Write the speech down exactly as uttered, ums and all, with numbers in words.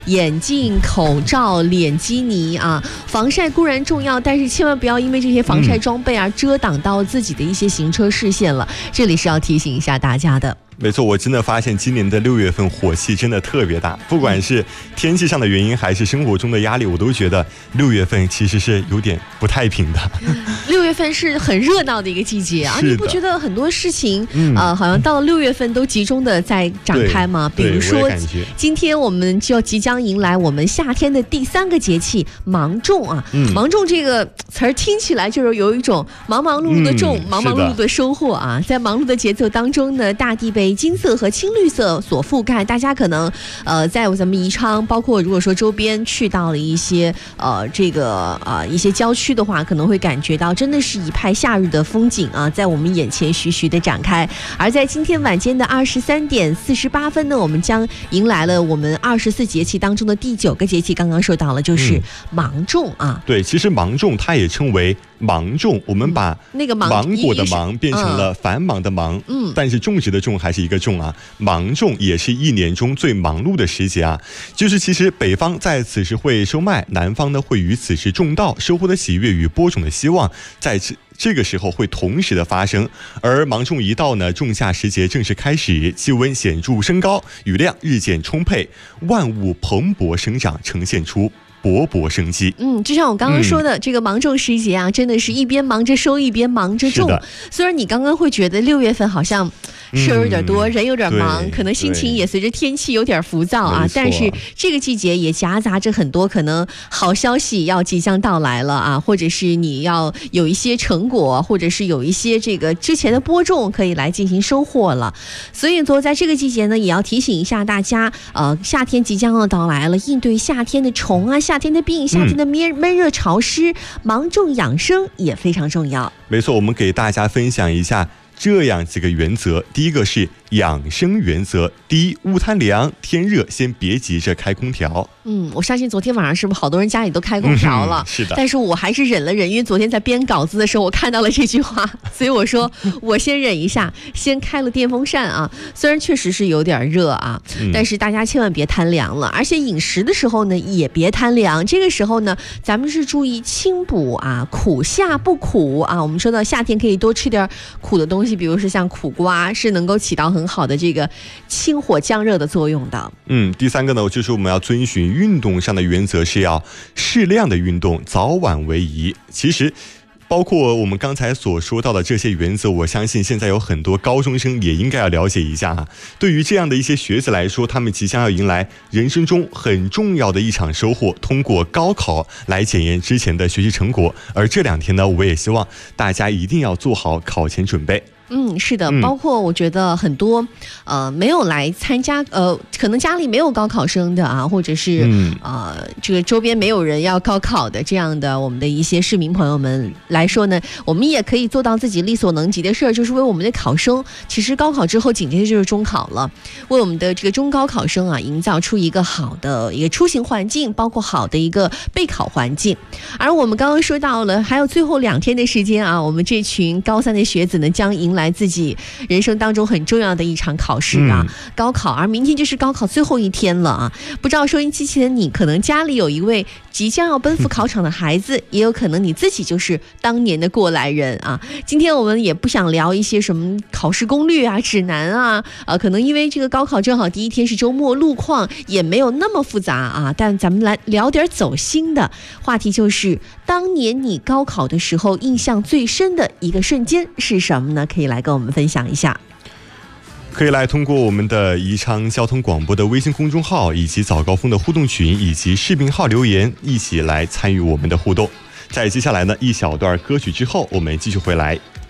眼镜、口罩、脸基尼啊，防晒固然重要，但是千万不要因为这些防晒装备而遮挡到自己的一些行车视线了。嗯、这里是要提醒一下大家的。 没错，我真的发现今年的六月份火气真的特别大，不管是天气上的原因还是生活中的压力，我都觉得六月份其实是有点不太平的。 六月份是很热闹的一个季节啊，你不觉得很多事情、嗯、呃，好像到了六月份都集中的在展开吗？比如说今天我们就即将迎来我们夏天的第三个节气芒种啊。嗯、芒种这个词儿听起来就是有一种忙忙碌碌的种、嗯、忙忙碌碌的收获啊。在忙碌的节奏当中呢，大地被金色和青绿色所覆盖，大家可能呃在咱们宜昌，包括如果说周边去到了一些呃这个呃一些郊区的话，可能会感觉到真的是一派夏日的风景啊，在我们眼前徐徐的展开。而在今天晚间的二十三点四十八分呢，我们将迎来了我们二十四节气当中的第九个节气，刚刚说到了就是芒种啊。 嗯、对，其实芒种它也称为芒种，我们把那个芒果的芒变成了繁忙的忙，嗯，但是种植的种还是一个种啊。芒种也是一年中最忙碌的时节啊，就是其实北方在此时会收麦，南方呢会于此时种稻，收获的喜悦与播种的希望在此这个时候会同时的发生。而芒种一到呢，仲夏时节正式开始，气温显著升高，雨量日渐充沛，万物蓬勃生长，呈现出勃勃生机。 嗯，就像我刚刚说的，嗯、这个芒种时节啊，真的是一边忙着收，一边忙着种。虽然你刚刚会觉得六月份好像事儿有点多、嗯、人有点忙，可能心情也随着天气有点浮躁啊，但是这个季节也夹杂着很多可能好消息要即将到来了啊，或者是你要有一些成果，或者是有一些这个之前的播种可以来进行收获了。所以说在这个季节呢，也要提醒一下大家，呃，夏天即将要到来了，应对夏天的虫啊、夏天的病、夏天的闷闷热潮湿，芒种养生也非常重要。 没错，我们给大家分享一下这样几个原则。第一个是养生原则，第一，勿贪凉，天热先别急着开空调。 嗯，我相信昨天晚上是不是好多人家里都开空调了？ 嗯、是的。 但是我还是忍了忍，因为昨天在编稿子的时候我看到了这句话，所以我说我先忍一下，先开了电风扇啊。虽然确实是有点热啊，但是大家千万别贪凉了，而且饮食的时候呢也别贪凉。这个时候呢，咱们是注意清补啊，苦下不苦啊。我们说到夏天可以多吃点苦的东西，比如说像苦瓜，是能够起到很好的这个清火降热的作用的。 嗯，第三个呢，就是我们要遵循运动上的原则，是要适量的运动，早晚为宜。其实包括我们刚才所说到的这些原则，我相信现在有很多高中生也应该要了解一下哈。对于这样的一些学子来说，他们即将要迎来人生中很重要的一场收获，通过高考来检验之前的学习成果。而这两天呢，我也希望大家一定要做好考前准备。 嗯，是的，包括我觉得很多呃没有来参加，呃可能家里没有高考生的啊，或者是、嗯、呃这个周边没有人要高考的这样的我们的一些市民朋友们来说呢，我们也可以做到自己力所能及的事儿，就是为我们的考生，其实高考之后紧接着就是中考了，为我们的这个中高考生啊营造出一个好的一个出行环境，包括好的一个备考环境。而我们刚刚说到了还有最后两天的时间啊，我们这群高三的学子呢将迎来来自己人生当中很重要的一场考试啊、嗯、高考，而明天就是高考最后一天了啊！不知道收音机前的你，可能家里有一位即将要奔赴考场的孩子、嗯、也有可能你自己就是当年的过来人啊。今天我们也不想聊一些什么考试攻略啊、指南啊，呃，可能因为这个高考正好第一天是周末，路况也没有那么复杂啊，但咱们来聊点走心的话题，就是当年你高考的时候印象最深的一个瞬间是什么呢？可以来跟我们分享一下。 可以来通过我们的宜昌交通广播的微信公众号，以及早高峰的互动群，以及视频号留言，一起来参与我们的互动。在接下来呢一小段歌曲之后，我们继续回来。